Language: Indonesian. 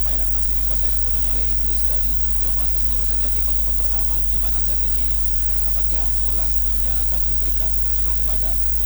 permainan masih dikuasai sepenuhnya oleh Inggris dari coba untuk mengurus saja kick babak pertama, di mana saat ini apakah bola sepenuhnya akan diberikan justru kepada